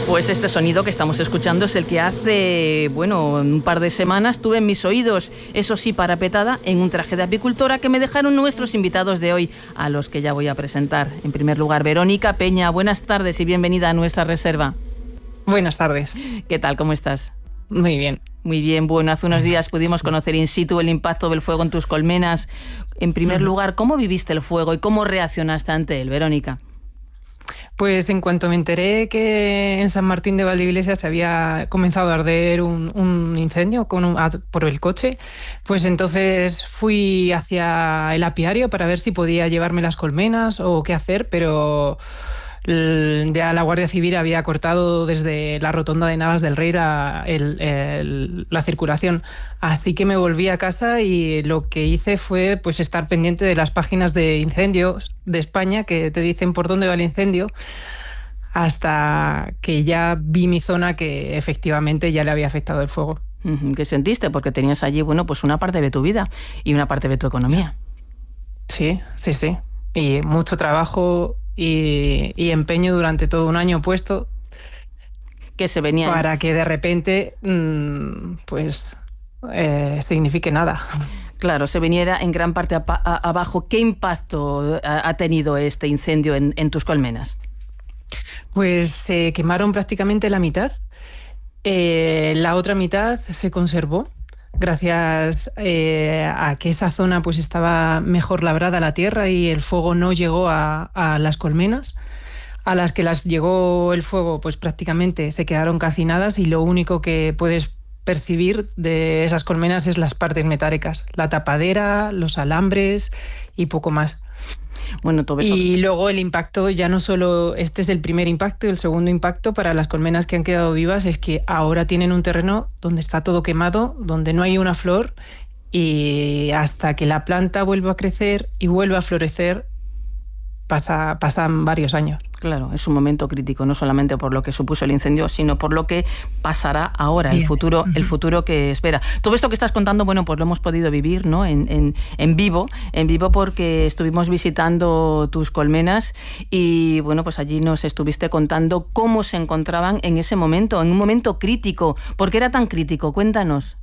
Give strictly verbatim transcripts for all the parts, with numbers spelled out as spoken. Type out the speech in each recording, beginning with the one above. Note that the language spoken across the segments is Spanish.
Pues este sonido que estamos escuchando es el que hace, bueno, un par de semanas tuve en mis oídos, eso sí, parapetada en un traje de apicultora que me dejaron nuestros invitados de hoy, a los que ya voy a presentar. En primer lugar, Verónica Peña, buenas tardes y bienvenida a nuestra reserva. Buenas tardes. ¿Qué tal? ¿Cómo estás? Muy bien. Muy bien, bueno, hace unos días pudimos conocer in situ el impacto del fuego en tus colmenas. En primer lugar, ¿cómo viviste el fuego y cómo reaccionaste ante él, Verónica? Pues en cuanto me enteré que en San Martín de Valdeiglesias se había comenzado a arder un, un incendio con un, a, por el coche, pues entonces fui hacia el apiario para ver si podía llevarme las colmenas o qué hacer, pero ya la Guardia Civil había cortado desde la rotonda de Navas del Rey la, el, el, la circulación. Así que me volví a casa y lo que hice fue pues estar pendiente de las páginas de incendios de España que te dicen por dónde va el incendio, hasta que ya vi mi zona que efectivamente ya le había afectado el fuego. ¿Qué sentiste? Porque tenías allí, bueno, pues una parte de tu vida y una parte de tu economía. Sí, sí, sí. Y mucho trabajo y, y empeño durante todo un año puesto que se venía para que de repente mmm, pues eh, signifique nada. Claro, se viniera en gran parte a, a, abajo. ¿Qué impacto ha, ha tenido este incendio en, en tus colmenas? Pues se quemaron prácticamente la mitad. Eh, la otra mitad se conservó gracias eh, a que esa zona pues estaba mejor labrada la tierra y el fuego no llegó a, a las colmenas. A las que las llegó el fuego pues prácticamente se quedaron calcinadas y lo único que puedes percibir de esas colmenas es las partes metálicas, la tapadera, los alambres y poco más. Bueno, todo esto... Y luego el impacto, ya no solo este es el primer impacto, el segundo impacto para las colmenas que han quedado vivas es que ahora tienen un terreno donde está todo quemado, donde no hay una flor y hasta que la planta vuelva a crecer y vuelva a florecer pasa, pasan varios años. Claro, es un momento crítico, no solamente por lo que supuso el incendio, sino por lo que pasará ahora, el futuro, el futuro que espera. Todo esto que estás contando, bueno, pues lo hemos podido vivir, ¿no? En, en, en vivo, en vivo porque estuvimos visitando tus colmenas y, bueno, pues allí nos estuviste contando cómo se encontraban en ese momento, en un momento crítico. ¿Por qué era tan crítico? Cuéntanos.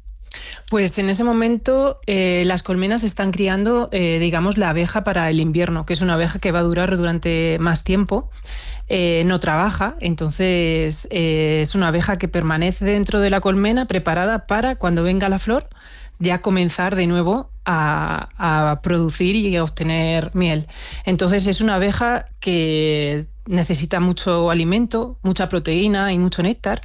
Pues en ese momento eh, las colmenas están criando, eh, digamos, la abeja para el invierno, que es una abeja que va a durar durante más tiempo, eh, no trabaja, entonces eh, es una abeja que permanece dentro de la colmena preparada para cuando venga la flor ya comenzar de nuevo a, a producir y a obtener miel. Entonces es una abeja que necesita mucho alimento, mucha proteína y mucho néctar,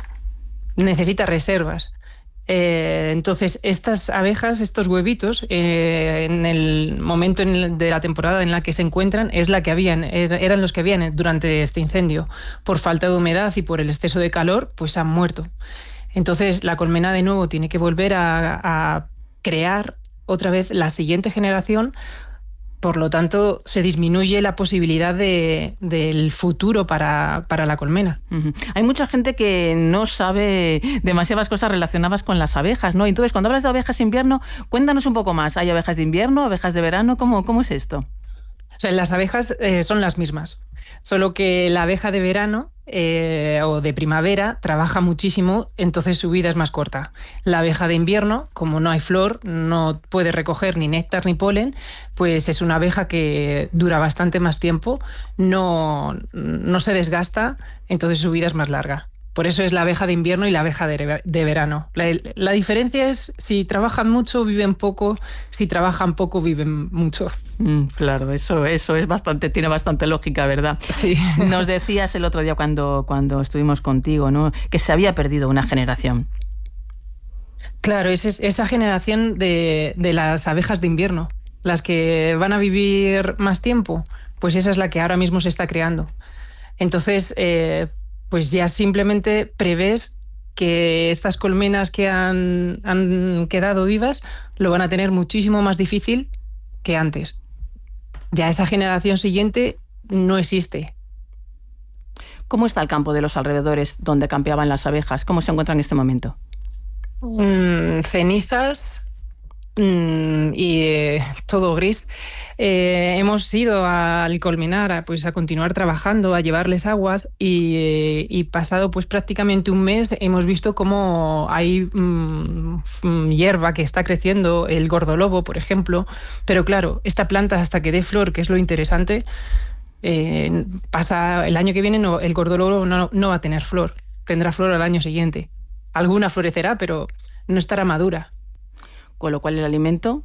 necesita reservas. Eh, entonces, estas abejas, estos huevitos, eh, en el momento en el, de la temporada en la que se encuentran, es la que habían, er, eran los que habían durante este incendio. Por falta de humedad y por el exceso de calor, pues han muerto. Entonces, la colmena de nuevo tiene que volver a, a crear otra vez la siguiente generación. Por lo tanto, se disminuye la posibilidad de, del futuro para, para la colmena. Uh-huh. Hay mucha gente que no sabe demasiadas cosas relacionadas con las abejas, ¿no? Entonces, cuando hablas de abejas de invierno, cuéntanos un poco más. ¿Hay abejas de invierno, abejas de verano? ¿Cómo, cómo es esto? O sea, las abejas eh, son las mismas, solo que la abeja de verano eh, o de primavera trabaja muchísimo, entonces su vida es más corta. La abeja de invierno, como no hay flor, no puede recoger ni néctar ni polen, pues es una abeja que dura bastante más tiempo, no, no se desgasta, entonces su vida es más larga. Por eso es la abeja de invierno y la abeja de, de verano. La, la diferencia es si trabajan mucho, viven poco, si trabajan poco, viven mucho. Mm, claro, eso, eso es bastante, tiene bastante lógica, ¿verdad? Sí. Nos decías el otro día cuando, cuando estuvimos contigo, ¿no?, que se había perdido una generación. Claro, es, es esa generación de, de las abejas de invierno, las que van a vivir más tiempo, pues esa es la que ahora mismo se está creando. Entonces, eh, pues ya simplemente prevés que estas colmenas que han, han quedado vivas lo van a tener muchísimo más difícil que antes. Ya esa generación siguiente no existe. ¿Cómo está el campo de los alrededores donde campeaban las abejas? ¿Cómo se encuentra en este momento? Mm, cenizas mm, y eh, todo gris. Eh, hemos ido al colmenar a, pues, a continuar trabajando, a llevarles aguas y, y pasado pues prácticamente un mes hemos visto cómo hay mmm, hierba que está creciendo, el gordolobo, por ejemplo, pero claro, esta planta hasta que dé flor, que es lo interesante, eh, pasa el año que viene no, el gordolobo no, no va a tener flor, tendrá flor al año siguiente. Alguna florecerá, pero no estará madura. Con lo cual el alimento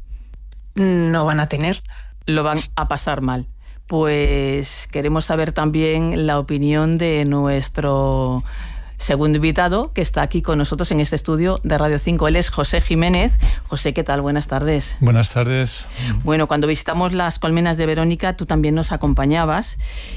no van a tener. Lo van a pasar mal. Pues queremos saber también la opinión de nuestro segundo invitado, que está aquí con nosotros en este estudio de Radio cinco. Él es José Jiménez. José, ¿qué tal? Buenas tardes. Buenas tardes. Bueno, cuando visitamos las colmenas de Verónica, tú también nos acompañabas.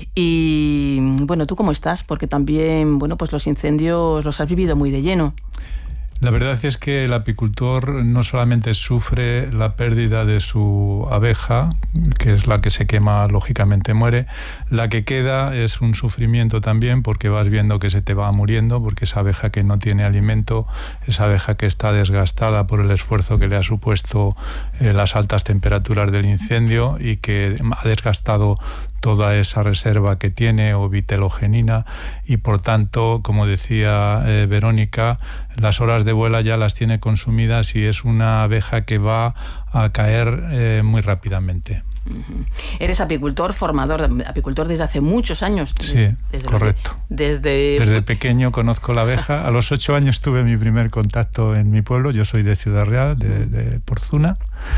Y bueno, ¿tú cómo estás? Porque también, bueno, pues los incendios los has vivido muy de lleno. La verdad es que el apicultor no solamente sufre la pérdida de su abeja, que es la que se quema, lógicamente muere, la que queda es un sufrimiento también porque vas viendo que se te va muriendo, porque esa abeja que no tiene alimento, esa abeja que está desgastada por el esfuerzo que le ha supuesto eh, las altas temperaturas del incendio y que ha desgastado toda esa reserva que tiene o vitelogenina y por tanto, como decía eh, Verónica, las horas de vuela ya las tiene consumidas y es una abeja que va a caer eh, muy rápidamente. Uh-huh. Eres apicultor, formador, apicultor desde hace muchos años. Sí, desde correcto. Desde... desde pequeño conozco la abeja. A los ocho años tuve mi primer contacto en mi pueblo. Yo soy de Ciudad Real, de, de Porzuna.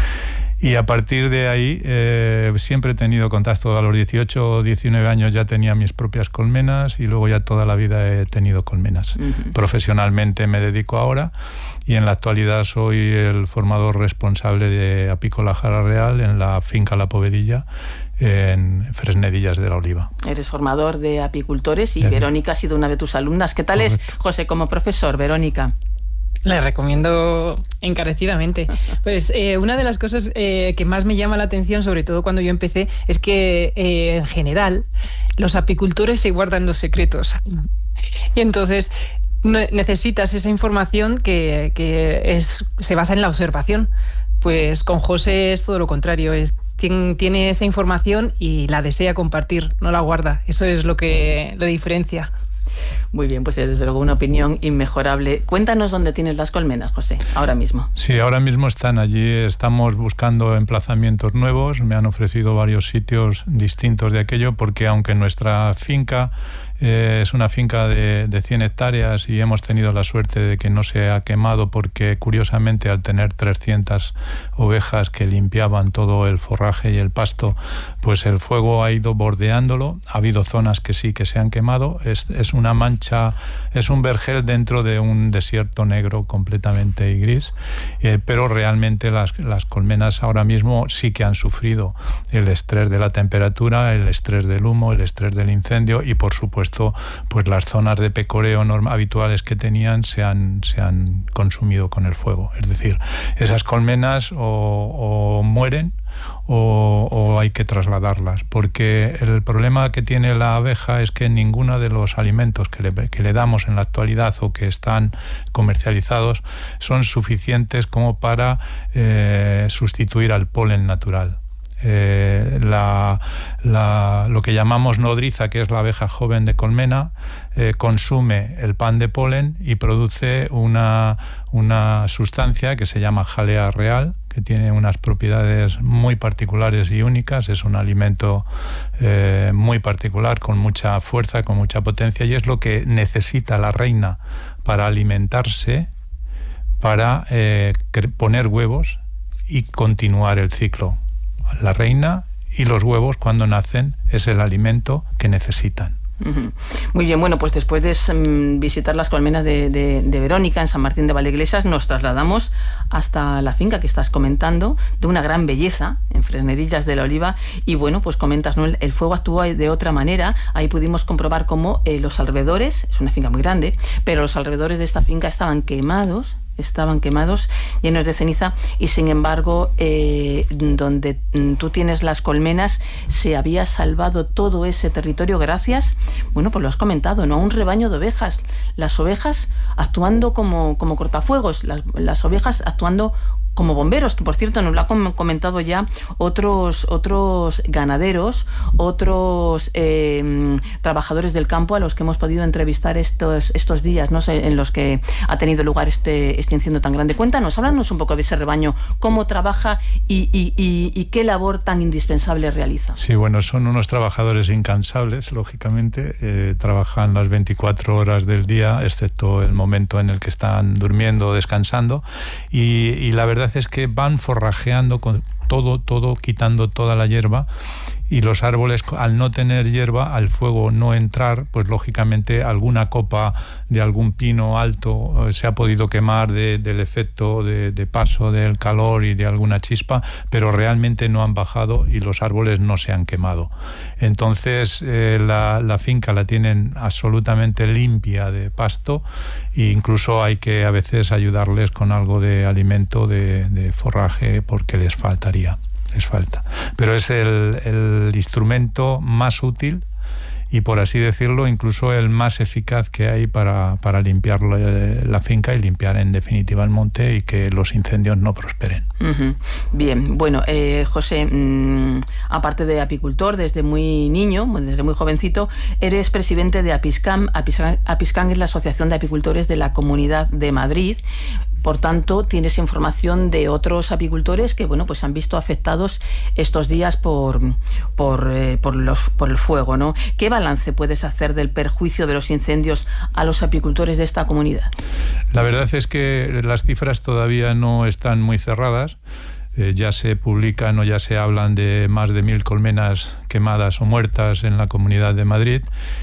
Y a partir de ahí eh, siempre he tenido contacto. A los dieciocho o diecinueve años ya tenía mis propias colmenas y luego ya toda la vida he tenido colmenas. Uh-huh. Profesionalmente me dedico ahora y en la actualidad soy el formador responsable de Apícola Jara Real en la finca La Povedilla, en Fresnedillas de la Oliva. Eres formador de apicultores y Bien. Verónica ha sido una de tus alumnas. ¿Qué tal Correcto. Es, José, como profesor, Verónica? Le recomiendo encarecidamente. Pues eh, una de las cosas eh, que más me llama la atención, sobre todo cuando yo empecé, es que eh, en general los apicultores se guardan los secretos. Y entonces no, necesitas esa información que, que es, se basa en la observación. Pues con José es todo lo contrario, es, tiene, tiene esa información y la desea compartir, no la guarda. Eso es lo que lo diferencia. Muy bien, pues desde luego una opinión inmejorable. Cuéntanos dónde tienes las colmenas, José, ahora mismo. Sí, ahora mismo están allí, estamos buscando emplazamientos nuevos, me han ofrecido varios sitios distintos de aquello, porque aunque nuestra finca eh, es una finca de, de cien hectáreas y hemos tenido la suerte de que no se ha quemado porque curiosamente al tener trescientas ovejas que limpiaban todo el forraje y el pasto, pues el fuego ha ido bordeándolo, ha habido zonas que sí que se han quemado, es, es una mancha, es un vergel dentro de un desierto negro completamente y gris, eh, pero realmente las, las colmenas ahora mismo sí que han sufrido el estrés de la temperatura, el estrés del humo, el estrés del incendio y por supuesto pues las zonas de pecoreo norm- habituales que tenían se han, se han consumido con el fuego. Es decir, esas colmenas o, o mueren O, o hay que trasladarlas, porque el problema que tiene la abeja es que ninguno de los alimentos que le, que le damos en la actualidad o que están comercializados son suficientes como para eh, sustituir al polen natural. Eh, la, la, lo que llamamos nodriza, que es la abeja joven de colmena, eh, consume el pan de polen y produce una, una sustancia que se llama jalea real, que tiene unas propiedades muy particulares y únicas, es un alimento eh, muy particular, con mucha fuerza, con mucha potencia, y es lo que necesita la reina para alimentarse, para eh, poner huevos y continuar el ciclo. La reina y los huevos cuando nacen es el alimento que necesitan. Uh-huh. Muy bien, bueno, pues después de um, visitar las colmenas de, de, de Verónica en San Martín de Valdeiglesias, nos trasladamos hasta la finca que estás comentando, de una gran belleza, en Fresnedillas de la Oliva, y bueno, pues comentas, ¿no? El, el fuego actúa de otra manera. Ahí pudimos comprobar cómo eh, los alrededores, es una finca muy grande, pero los alrededores de esta finca estaban quemados, estaban quemados, llenos de ceniza, y sin embargo eh, donde tú tienes las colmenas se había salvado todo ese territorio gracias, bueno, pues lo has comentado, ¿no?, a un rebaño de ovejas, las ovejas actuando como, como cortafuegos, las, las ovejas actuando como bomberos, que por cierto nos lo han comentado ya otros, otros ganaderos, otros eh, trabajadores del campo a los que hemos podido entrevistar estos, estos días, ¿no? En los que ha tenido lugar este, este incendio tan grande. Cuéntanos, háblanos un poco de ese rebaño, cómo trabaja y, y, y, y qué labor tan indispensable realiza. Sí, bueno, son unos trabajadores incansables, lógicamente, eh, trabajan las veinticuatro horas del día, excepto el momento en el que están durmiendo o descansando, y, y la verdad es que van forrajeando con todo, todo, quitando toda la hierba, y los árboles, al no tener hierba, al fuego no entrar, pues lógicamente alguna copa de algún pino alto se ha podido quemar de, del efecto de, de paso del calor y de alguna chispa, pero realmente no han bajado y los árboles no se han quemado. Entonces eh, la, la finca la tienen absolutamente limpia de pasto, e incluso hay que a veces ayudarles con algo de alimento, de, de forraje, porque les faltaría. Les falta. Pero es el, el instrumento más útil y, por así decirlo, incluso el más eficaz que hay para, para limpiar la, la finca y limpiar en definitiva el monte y que los incendios no prosperen. Uh-huh. Bien, bueno, eh, José, mmm, aparte de apicultor, desde muy niño, desde muy jovencito, eres presidente de Apiscam. Apiscam, Apiscam es la Asociación de Apicultores de la Comunidad de Madrid. Por tanto, tienes información de otros apicultores que, bueno, pues han visto afectados estos días por, por, eh, por, los, por el fuego, ¿no? ¿Qué balance puedes hacer del perjuicio de los incendios a los apicultores de esta comunidad? La verdad es que las cifras todavía no están muy cerradas. Eh, ya se publican o ya se hablan de más de mil colmenas quemadas o muertas en la Comunidad de Madrid,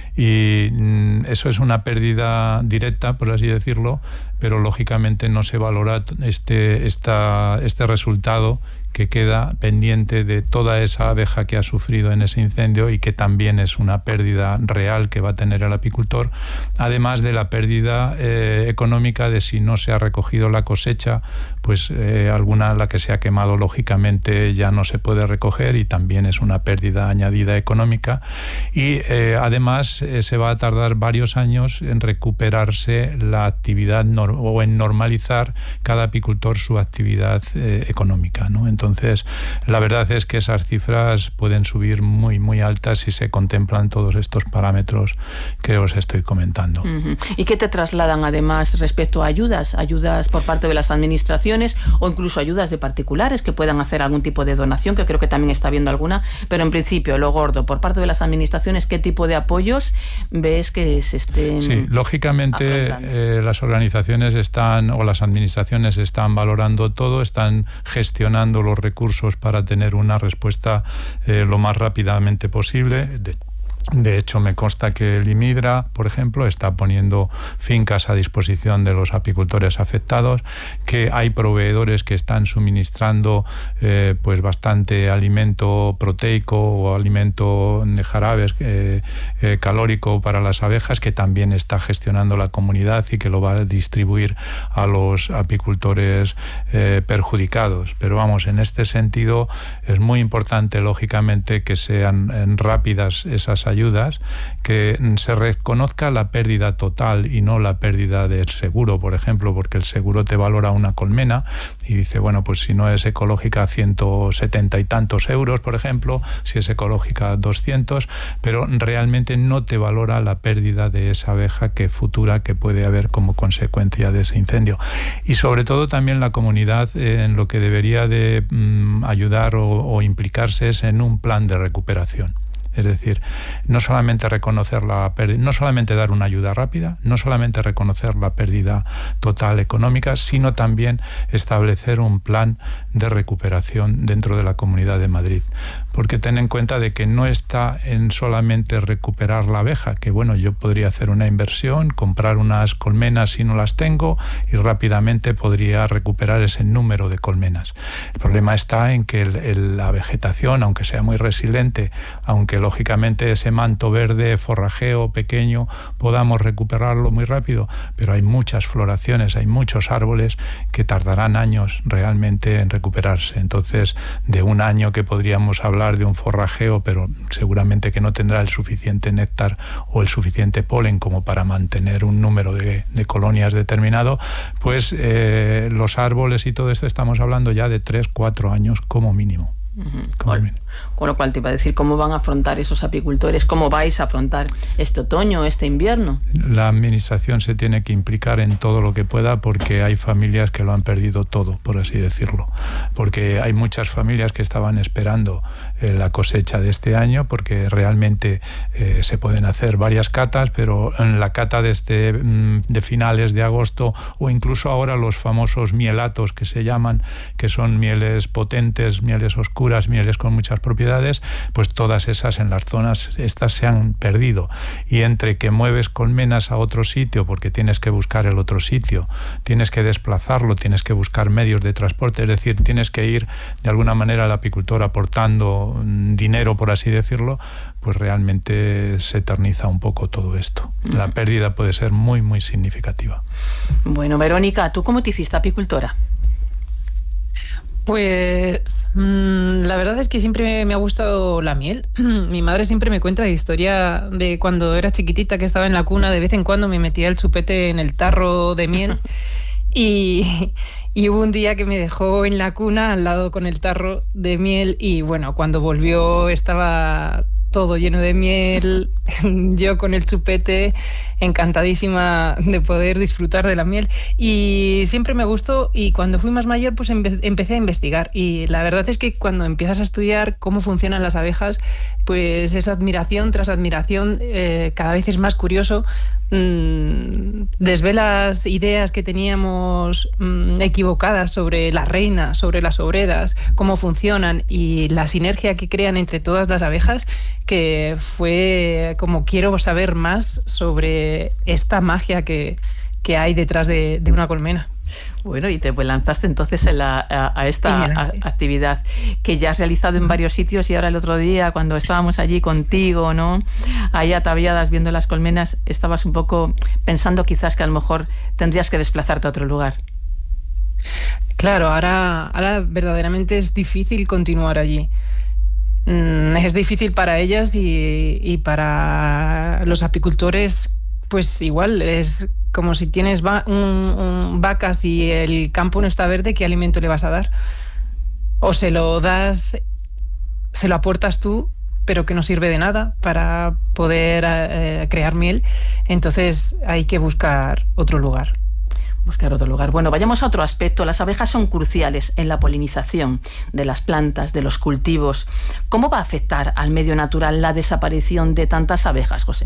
y mm, eso es una pérdida directa, por así decirlo, pero lógicamente no se valora este, esta, este resultado que queda pendiente de toda esa abeja que ha sufrido en ese incendio y que también es una pérdida real que va a tener el apicultor, además de la pérdida eh, económica de si no se ha recogido la cosecha, pues eh, alguna, la que se ha quemado, lógicamente ya no se puede recoger y también es una pérdida añadida económica, y eh, además eh, se va a tardar varios años en recuperarse la actividad nor- o en normalizar cada apicultor su actividad eh, económica, ¿no? Entonces, Entonces, la verdad es que esas cifras pueden subir muy, muy altas si se contemplan todos estos parámetros que os estoy comentando. Uh-huh. ¿Y qué te trasladan además respecto a ayudas? ¿Ayudas por parte de las administraciones o incluso ayudas de particulares que puedan hacer algún tipo de donación, que creo que también está habiendo alguna? Pero en principio, lo gordo, por parte de las administraciones, ¿qué tipo de apoyos ves que se estén Sí, lógicamente eh, las organizaciones están, o las administraciones están valorando todo, están gestionando los recursos para tener una respuesta eh, lo más rápidamente posible. De, de hecho, me consta que el IMIDRA, por ejemplo, está poniendo fincas a disposición de los apicultores afectados, que hay proveedores que están suministrando eh, pues bastante alimento proteico o alimento de jarabes eh, eh, calórico para las abejas, que también está gestionando la comunidad y que lo va a distribuir a los apicultores eh, perjudicados. Pero vamos, en este sentido es muy importante, lógicamente, que sean eh, rápidas esas ayudas ayudas, que se reconozca la pérdida total y no la pérdida del seguro, por ejemplo, porque el seguro te valora una colmena y dice, bueno, pues si no es ecológica ciento setenta y tantos euros, por ejemplo, si es ecológica doscientos, pero realmente no te valora la pérdida de esa abeja que futura que puede haber como consecuencia de ese incendio. Y sobre todo también la comunidad eh, en lo que debería de mm, ayudar o, o implicarse es en un plan de recuperación. Es decir, no solamente reconocer la pérdida, no solamente dar una ayuda rápida, no solamente reconocer la pérdida total económica, sino también establecer un plan de recuperación dentro de la Comunidad de Madrid. Porque ten en cuenta de que no está en solamente recuperar la abeja, que bueno, yo podría hacer una inversión, comprar unas colmenas si no las tengo y rápidamente podría recuperar ese número de colmenas. El problema está en que el, el, la vegetación, aunque sea muy resiliente, aunque lógicamente ese manto verde forrajeo pequeño podamos recuperarlo muy rápido, pero hay muchas floraciones, hay muchos árboles que tardarán años realmente en recuperarse. Entonces, de un año que podríamos hablar hablar de un forrajeo, pero seguramente que no tendrá el suficiente néctar o el suficiente polen como para mantener un número de, de colonias determinado, pues eh, los árboles y todo esto estamos hablando ya de tres, cuatro años como mínimo. Uh-huh. Con, con lo cual te iba a decir, ¿cómo van a afrontar esos apicultores? ¿Cómo vais a afrontar este otoño, este invierno? La administración se tiene que implicar en todo lo que pueda, porque hay familias que lo han perdido todo, por así decirlo. Porque hay muchas familias que estaban esperando eh, la cosecha de este año, porque realmente eh, se pueden hacer varias catas, pero en la cata de, este, de finales de agosto, o incluso ahora los famosos mielatos que se llaman, que son mieles potentes, mieles oscuras, mieles con muchas propiedades, pues todas esas en las zonas estas se han perdido. Y entre que mueves colmenas a otro sitio porque tienes que buscar el otro sitio, tienes que desplazarlo, tienes que buscar medios de transporte, es decir, tienes que ir de alguna manera al apicultor aportando dinero, por así decirlo, pues realmente se eterniza un poco todo esto. La pérdida puede ser muy, muy significativa. Bueno, Verónica, ¿tú cómo te hiciste apicultora? Pues mmm, la verdad es que siempre me ha gustado la miel. Mi madre siempre me cuenta la historia de cuando era chiquitita, que estaba en la cuna, de vez en cuando me metía el chupete en el tarro de miel y, y hubo un día que me dejó en la cuna al lado con el tarro de miel y bueno, cuando volvió estaba todo lleno de miel, yo con el chupete, encantadísima de poder disfrutar de la miel. Y siempre me gustó, y cuando fui más mayor pues empe- empecé a investigar. Y la verdad es que cuando empiezas a estudiar cómo funcionan las abejas, pues es admiración tras admiración, eh, cada vez es más curioso. Mm, desvelas ideas que teníamos mm, equivocadas sobre la reina, sobre las obreras, cómo funcionan y la sinergia que crean entre todas las abejas, que fue como quiero saber más sobre esta magia que, que hay detrás de, de una colmena. Bueno, y te lanzaste entonces en la, a, a esta a, actividad que ya has realizado en varios sitios, y ahora el otro día cuando estábamos allí contigo, ¿no?, ahí ataviadas viendo las colmenas, estabas un poco pensando quizás que a lo mejor tendrías que desplazarte a otro lugar. Claro, ahora, ahora verdaderamente es difícil continuar allí. Mm, es difícil para ellas y, y para los apicultores, pues igual es como si tienes va- un, un, vacas y el campo no está verde, ¿qué alimento le vas a dar? O se lo das, se lo aportas tú, pero que no sirve de nada para poder eh, crear miel. Entonces hay que buscar otro lugar. Buscar otro lugar. Bueno, vayamos a otro aspecto. Las abejas son cruciales en la polinización de las plantas, de los cultivos. ¿Cómo va a afectar al medio natural la desaparición de tantas abejas, José?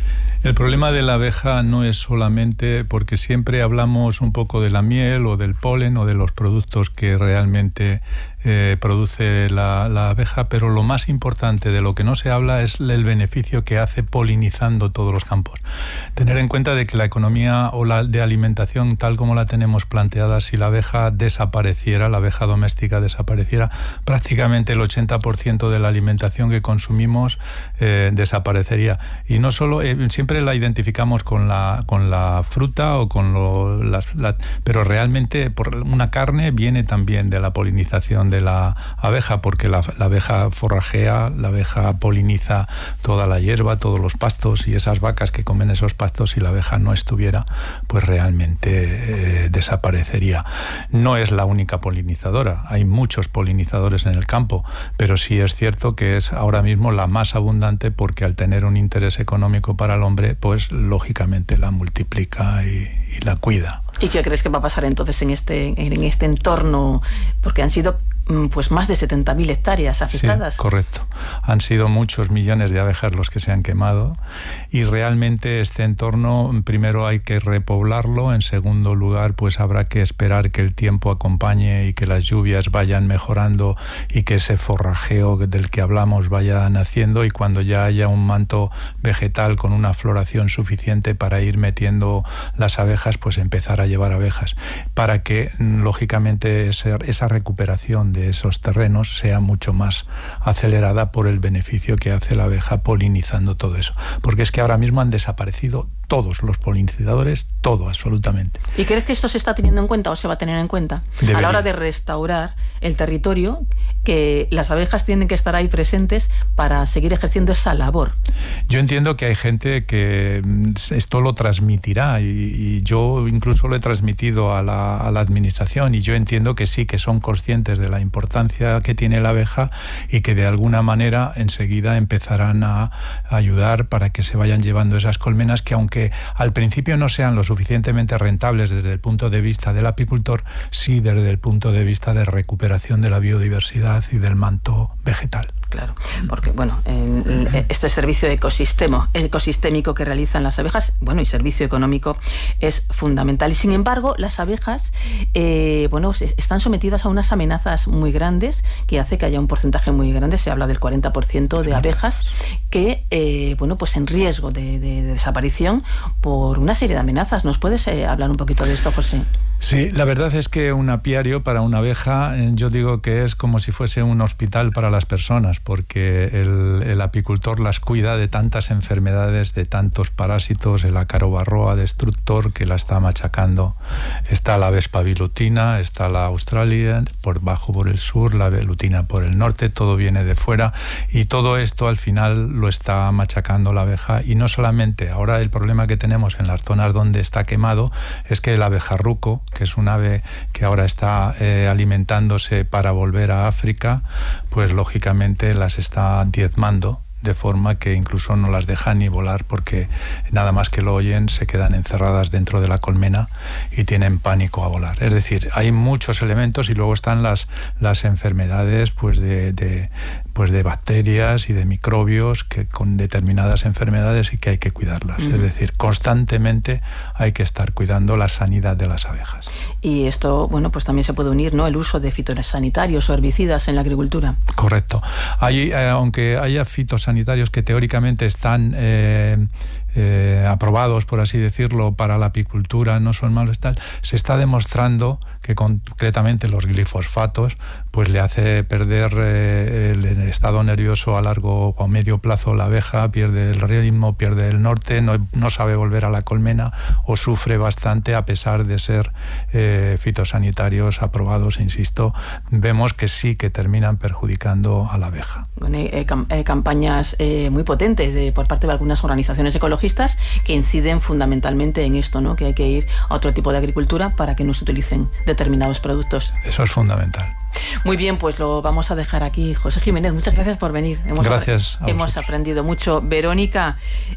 El problema de la abeja no es solamente porque siempre hablamos un poco de la miel o del polen o de los productos que realmente eh, produce la, la abeja, pero lo más importante de lo que no se habla es el beneficio que hace polinizando todos los campos. Tener en cuenta de que la economía o la de alimentación tal como la tenemos planteada, si la abeja desapareciera, la abeja doméstica desapareciera, prácticamente el ochenta por ciento de la alimentación que consumimos eh, desaparecería. Y no solo, eh, siempre la identificamos con la, con la fruta o con lo, las, la, pero realmente por una carne viene también de la polinización de la abeja, porque la, la abeja forrajea, la abeja poliniza toda la hierba, todos los pastos, y esas vacas que comen esos pastos, si la abeja no estuviera, pues realmente eh, desaparecería. No es la única polinizadora, hay muchos polinizadores en el campo, pero sí es cierto que es ahora mismo la más abundante, porque al tener un interés económico para el hombre, pues lógicamente la multiplica y, y la cuida. ¿Y qué crees que va a pasar entonces en este, en este entorno? Porque han sido pues más de setenta mil hectáreas afectadas. Sí, correcto. Han sido muchos millones de abejas los que se han quemado, y realmente este entorno primero hay que repoblarlo, en segundo lugar pues habrá que esperar que el tiempo acompañe y que las lluvias vayan mejorando y que ese forrajeo del que hablamos vaya naciendo, y cuando ya haya un manto vegetal con una floración suficiente para ir metiendo las abejas, pues empezar a llevar abejas, para que lógicamente esa, esa recuperación de esos terrenos sea mucho más acelerada por el beneficio que hace la abeja polinizando todo eso. Porque es que ahora mismo han desaparecido todos los polinizadores, todo, absolutamente. ¿Y crees que esto se está teniendo en cuenta o se va a tener en cuenta Debería. a la hora de restaurar el territorio, que las abejas tienen que estar ahí presentes para seguir ejerciendo esa labor? Yo entiendo que hay gente que esto lo transmitirá y, y yo incluso lo he transmitido a la, a la administración, y yo entiendo que sí, que son conscientes de la importancia que tiene la abeja y que de alguna manera enseguida empezarán a ayudar para que se vayan llevando esas colmenas que, aunque al principio no sean lo suficientemente rentables desde el punto de vista del apicultor, sí desde el punto de vista de recuperación de la biodiversidad y del manto vegetal. Claro, porque bueno, en, en este servicio ecosistema, ecosistémico que realizan las abejas, bueno, y servicio económico, es fundamental. Y sin embargo, las abejas, eh, bueno, están sometidas a unas amenazas muy grandes que hace que haya un porcentaje muy grande, se habla del cuarenta por ciento de abejas que, eh, bueno, pues en riesgo de, de, de desaparición por una serie de amenazas. ¿Nos puedes eh, hablar un poquito de esto, José? Sí, la verdad es que un apiario para una abeja, yo digo que es como si fuese un hospital para las personas, porque el, el apicultor las cuida de tantas enfermedades, de tantos parásitos, el ácaro varroa destructor que la está machacando. Está la vespa vilutina, está la australia por bajo por el sur, la velutina por el norte, todo viene de fuera, y todo esto al final lo está machacando la abeja. Y no solamente, ahora el problema que tenemos en las zonas donde está quemado es que el abejarruco, que es un ave que ahora está eh, alimentándose para volver a África, pues lógicamente las está diezmando, de forma que incluso no las dejan ni volar, porque nada más que lo oyen se quedan encerradas dentro de la colmena y tienen pánico a volar. Es decir, hay muchos elementos, y luego están las, las enfermedades pues de, de, pues de bacterias y de microbios que con determinadas enfermedades y que hay que cuidarlas. Mm. Es decir, constantemente hay que estar cuidando la sanidad de las abejas. Y esto, bueno, pues también se puede unir, ¿no?, el uso de fitosanitarios o herbicidas en la agricultura. Correcto. Hay, eh, aunque haya fitosanitarios sanitarios que teóricamente están eh, eh, aprobados, por así decirlo, para la apicultura, no son malos, tal, se está demostrando que concretamente los glifosfatos pues le hace perder eh, el, el estado nervioso a largo o a medio plazo la abeja, pierde el ritmo, pierde el norte, no, no sabe volver a la colmena o sufre bastante a pesar de ser eh, fitosanitarios aprobados. Insisto, vemos que sí que terminan perjudicando a la abeja. Bueno, eh, cam eh, campañas eh, muy potentes de, por parte de algunas organizaciones ecologistas que inciden fundamentalmente en esto, ¿no?, que hay que ir a otro tipo de agricultura para que no se utilicen determinados productos. Eso es fundamental. Muy bien, pues lo vamos a dejar aquí. José Jiménez, muchas gracias por venir. Hemos gracias. A hemos aprendido mucho. Verónica,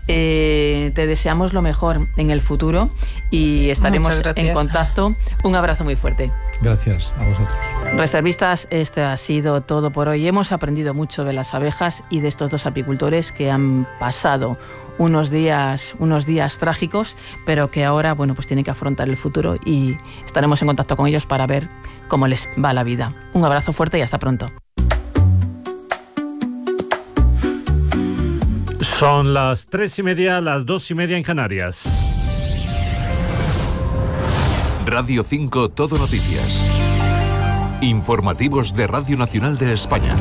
eh, te deseamos lo mejor en el futuro y estaremos en contacto. Un abrazo muy fuerte. Gracias a vosotros. Reservistas, esto ha sido todo por hoy. Hemos aprendido mucho de las abejas y de estos dos apicultores que han pasado unos días, unos días trágicos, pero que ahora, bueno, pues tienen que afrontar el futuro y estaremos en contacto con ellos para ver cómo les va la vida. Un abrazo fuerte y hasta pronto. Son las tres y media, las dos y media en Canarias. Radio cinco Todo Noticias. Informativos de Radio Nacional de España.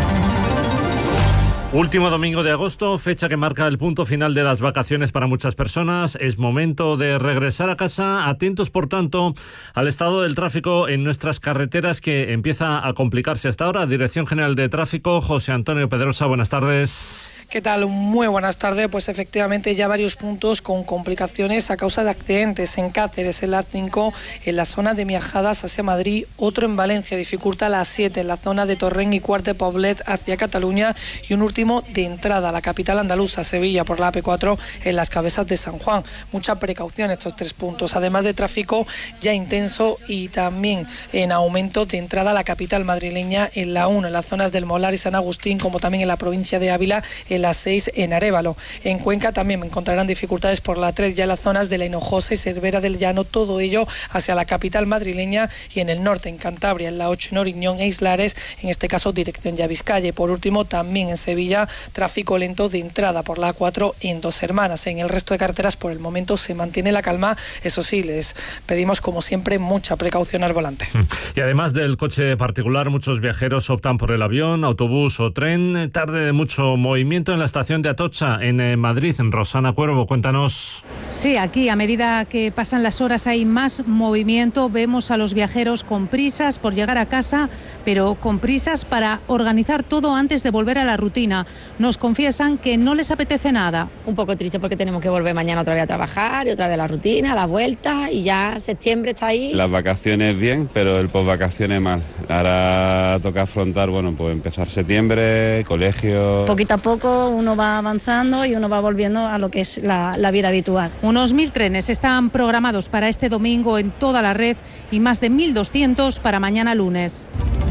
Último domingo de agosto, fecha que marca el punto final de las vacaciones para muchas personas. Es momento de regresar a casa. Atentos, por tanto, al estado del tráfico en nuestras carreteras, que empieza a complicarse hasta ahora. Dirección General de Tráfico, José Antonio Pedrosa, buenas tardes. ¿Qué tal? Muy buenas tardes. Pues efectivamente ya varios puntos con complicaciones a causa de accidentes. En Cáceres, en la A cinco, en la zona de Miajadas hacia Madrid, otro en Valencia, dificulta la A siete, en la zona de Torrent y Quart de Poblet hacia Cataluña, y un último de entrada a la capital andaluza, Sevilla, por la A P cuatro en las Cabezas de San Juan. Mucha precaución estos tres puntos, además de tráfico ya intenso y también en aumento de entrada a la capital madrileña en la uno, en las zonas del Molar y San Agustín, como también en la provincia de Ávila, en la seis en Arévalo. En Cuenca también encontrarán dificultades por la tres, ya en las zonas de la Hinojosa y Cervera del Llano, todo ello hacia la capital madrileña, y en el norte, en Cantabria, en la ocho en Oriñón e Islares, en este caso dirección ya Vizcaya. Y por último, también en Sevilla, tráfico lento de entrada por la A cuatro en Dos Hermanas. En el resto de carreteras por el momento se mantiene la calma, eso sí, les pedimos como siempre mucha precaución al volante. Y además del coche particular, muchos viajeros optan por el avión, autobús o tren. Tarde de mucho movimiento movimiento en la estación de Atocha, en eh, Madrid. Rosana Cuervo, cuéntanos. Sí, aquí a medida que pasan las horas hay más movimiento. Vemos a los viajeros con prisas por llegar a casa, pero con prisas para organizar todo antes de volver a la rutina. Nos confiesan que no les apetece nada. Un poco triste porque tenemos que volver mañana otra vez a trabajar y otra vez a la rutina, a la vuelta, y ya septiembre está ahí. Las vacaciones bien, pero el posvacaciones mal. Ahora toca afrontar, bueno, pues empezar septiembre, colegio. Poquito a poco uno va avanzando y uno va volviendo a lo que es la, la vida habitual. Unos mil trenes están programados para este domingo en toda la red y más de mil doscientos para mañana lunes.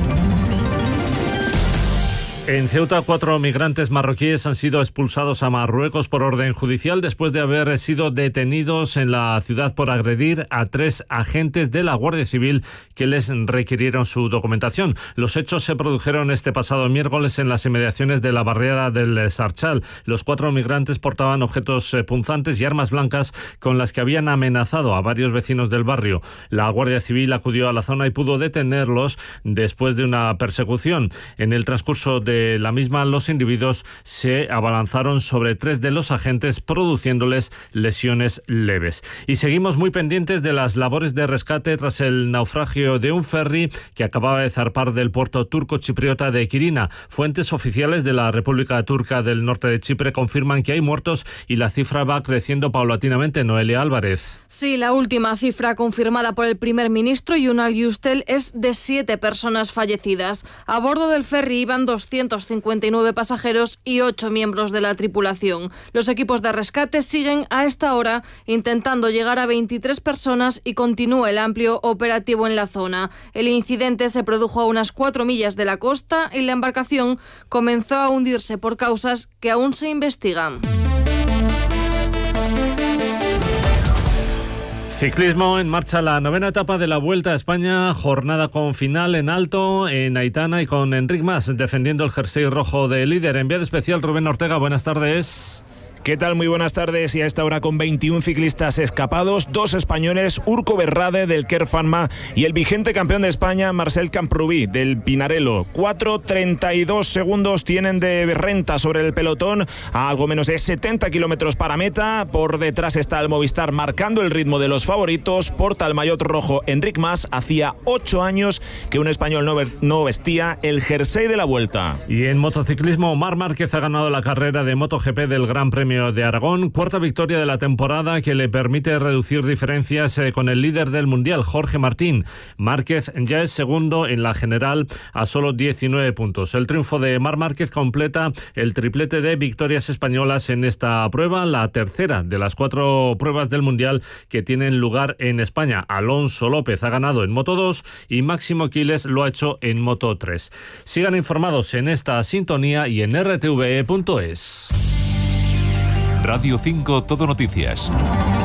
En Ceuta, cuatro migrantes marroquíes han sido expulsados a Marruecos por orden judicial después de haber sido detenidos en la ciudad por agredir a tres agentes de la Guardia Civil que les requirieron su documentación. Los hechos se produjeron este pasado miércoles en las inmediaciones de la barriada del Sarchal. Los cuatro migrantes portaban objetos punzantes y armas blancas con las que habían amenazado a varios vecinos del barrio. La Guardia Civil acudió a la zona y pudo detenerlos después de una persecución. En el transcurso de De la misma, los individuos se abalanzaron sobre tres de los agentes, produciéndoles lesiones leves. Y seguimos muy pendientes de las labores de rescate tras el naufragio de un ferry que acababa de zarpar del puerto turco-chipriota de Quirina. Fuentes oficiales de la República Turca del Norte de Chipre confirman que hay muertos y la cifra va creciendo paulatinamente. Noelia Álvarez. Sí, la última cifra confirmada por el primer ministro, Yunal Yustel, es de siete personas fallecidas. A bordo del ferry iban doscientos cincuenta y nueve pasajeros y ocho miembros de la tripulación. Los equipos de rescate siguen a esta hora intentando llegar a veintitrés personas y continúa el amplio operativo en la zona. El incidente se produjo a unas cuatro millas de la costa y la embarcación comenzó a hundirse por causas que aún se investigan. Ciclismo, en marcha la novena etapa de la Vuelta a España, jornada con final en alto en Aitana y con Enric Mas defendiendo el jersey rojo de líder. Enviado especial Rubén Ortega, buenas tardes. ¿Qué tal? Muy buenas tardes. Y a esta hora con veintiún ciclistas escapados, dos españoles, Urco Berrade del Kern Pharma y el vigente campeón de España, Marcel Camprubí del Pinarello. cuatro treinta y dos segundos tienen de renta sobre el pelotón, a algo menos de setenta kilómetros para meta. Por detrás está el Movistar marcando el ritmo de los favoritos. Porta el maillot rojo Enric Mas. Hacía ocho años que un español no, no vestía el jersey de la Vuelta. Y en motociclismo, Marc Márquez ha ganado la carrera de MotoGP del Gran Premio de Aragón, cuarta victoria de la temporada que le permite reducir diferencias eh, con el líder del Mundial, Jorge Martín. Márquez ya es segundo en la general a solo diecinueve puntos. El triunfo de Marc Márquez completa el triplete de victorias españolas en esta prueba, la tercera de las cuatro pruebas del Mundial que tienen lugar en España. Alonso López ha ganado en Moto dos y Máximo Quiles lo ha hecho en Moto tres. Sigan informados en esta sintonía y en r t v e punto es. Radio cinco Todo Noticias.